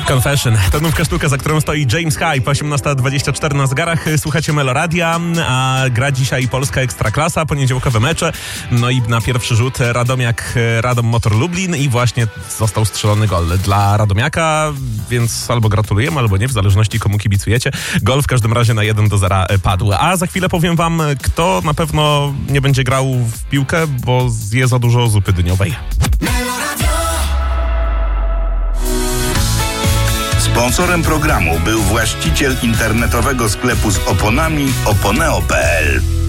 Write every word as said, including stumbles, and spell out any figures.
Confession. To nówka sztuka, za którą stoi James Hype. osiemnasta dwadzieścia cztery na zegarach. Słuchacie Meloradia, a gra dzisiaj Polska Ekstraklasa, poniedziałkowe mecze. No i na pierwszy rzut Radomiak, Radom Motor Lublin i właśnie został strzelony gol dla Radomiaka, więc albo gratulujemy, albo nie, w zależności komu kibicujecie. Gol w każdym razie na jeden do zera padł. A za chwilę powiem wam, kto na pewno nie będzie grał w piłkę, bo zje za dużo zupy dyniowej. Sponsorem programu był właściciel internetowego sklepu z oponami oponeo kropka pe el.